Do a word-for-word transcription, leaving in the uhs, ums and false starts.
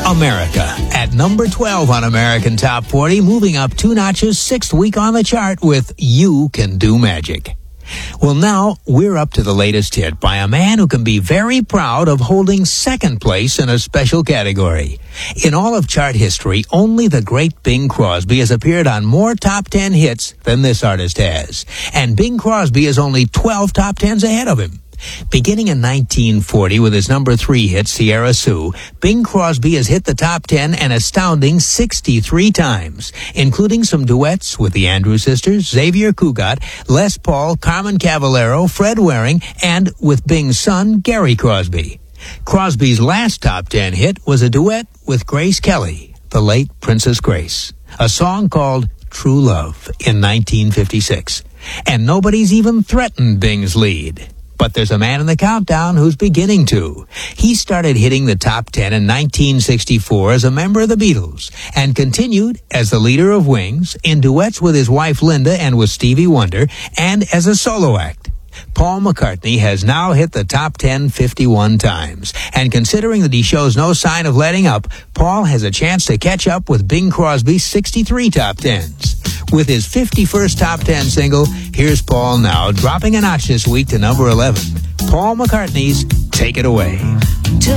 America at number twelve on American Top forty, moving up two notches, sixth week on the chart with You Can Do Magic. Well, now we're up to the latest hit by a man who can be very proud of holding second place in a special category. In all of chart history, only the great Bing Crosby has appeared on more top ten hits than this artist has. And Bing Crosby is only twelve top tens ahead of him. Beginning in nineteen forty with his number three hit, Sierra Sue, Bing Crosby has hit the top ten an astounding sixty-three times, including some duets with the Andrews Sisters, Xavier Cugat, Les Paul, Carmen Cavallero, Fred Waring, and with Bing's son, Gary Crosby. Crosby's last top ten hit was a duet with Grace Kelly, the late Princess Grace, a song called True Love in nineteen fifty-six. And nobody's even threatened Bing's lead. But there's a man in the countdown who's beginning to. He started hitting the top ten in nineteen sixty-four as a member of the Beatles and continued as the leader of Wings in duets with his wife Linda and with Stevie Wonder and as a solo act. Paul McCartney has now hit the top ten fifty-one times. And considering that he shows no sign of letting up, Paul has a chance to catch up with Bing Crosby's sixty-three top tens. With his fifty-first top ten single, here's Paul now, dropping a notch this week to number eleven. Paul McCartney's Take It Away.